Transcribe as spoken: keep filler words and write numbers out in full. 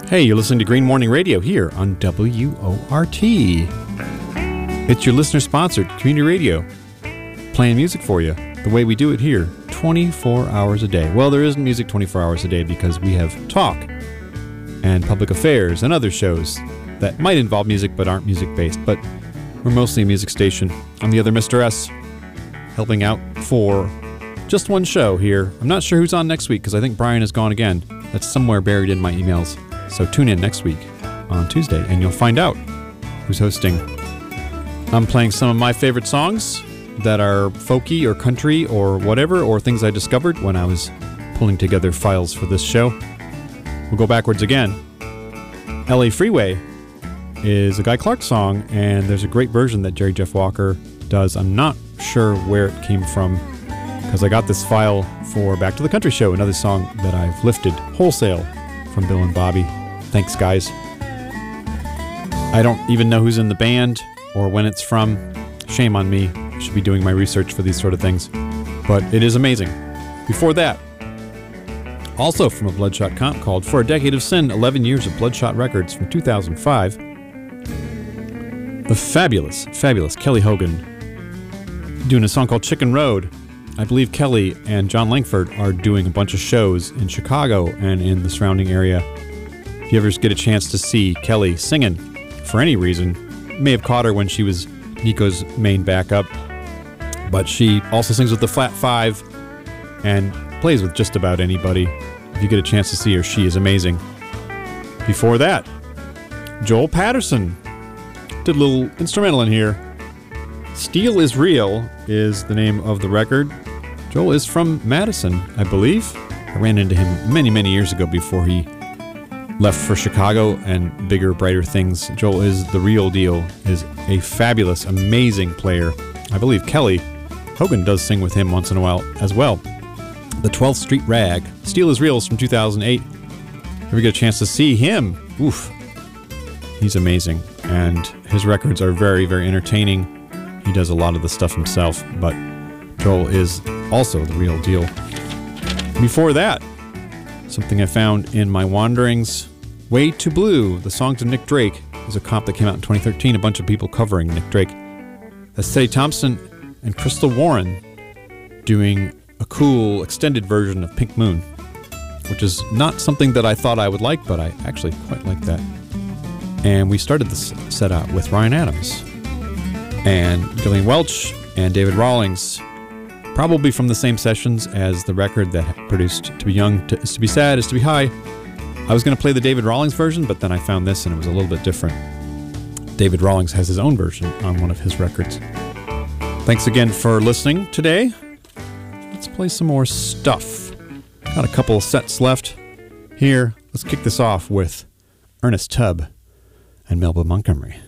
Hey, you're listening to Green Morning Radio here on W O R T. It's your listener-sponsored community radio, playing music for you the way we do it here, twenty-four hours a day. Well, there isn't music twenty-four hours a day because we have talk and public affairs and other shows that might involve music but aren't music-based. But we're mostly a music station. I'm the other Mister S, helping out for just one show here. I'm not sure who's on next week because I think Brian is gone again. That's somewhere buried in my emails. So tune in next week on Tuesday and you'll find out who's hosting. I'm playing some of my favorite songs that are folky or country or whatever, or things I discovered when I was pulling together files for this show. We'll go backwards again. L A Freeway is a Guy Clark song, and there's a great version that Jerry Jeff Walker does. I'm not sure where it came from because I got this file for Back to the Country Show, another song that I've lifted wholesale from Bill and Bobby. Thanks, guys. I don't even know who's in the band or when it's from. Shame on me. I should be doing my research for these sort of things. But it is amazing. Before that, also from a Bloodshot comp called For a Decade of Sin, eleven Years of Bloodshot Records from two thousand five, the fabulous, fabulous Kelly Hogan doing a song called Chicken Road. I believe Kelly and John Langford are doing a bunch of shows in Chicago and in the surrounding area. If you ever get a chance to see Kelly singing for any reason, you may have caught her when she was Nico's main backup, but she also sings with the Flat Five and plays with just about anybody. If you get a chance to see her, she is amazing. Before that, Joel Patterson did a little instrumental in here. Steel is Real is the name of the record. Joel is from Madison, I believe. I ran into him many, many years ago before he left for Chicago and bigger, brighter things. Joel is the real deal, is a fabulous, amazing player. I believe Kelly Hogan does sing with him once in a while as well. The twelfth Street Rag. Steel is Real is from two thousand eight. If we get a chance to see him, oof, he's amazing. And his records are very, very entertaining. He does a lot of the stuff himself, but Joel is also the real deal. Before that, something I found in my wanderings, Way to Blue, the songs of Nick Drake, is a comp that came out in twenty thirteen, a bunch of people covering Nick Drake. That's Teddy Thompson and Crystal Warren doing a cool extended version of Pink Moon, which is not something that I thought I would like, but I actually quite like that. And we started this set out with Ryan Adams and Gillian Welch and David Rawlings, probably from the same sessions as the record that produced To Be Young to, Is to Be Sad, Is to Be High. I was going to play the David Rawlings version, but then I found this and it was a little bit different. David Rawlings has his own version on one of his records. Thanks again for listening today. Let's play some more stuff. Got a couple of sets left here. Let's kick this off with Ernest Tubb and Melba Montgomery.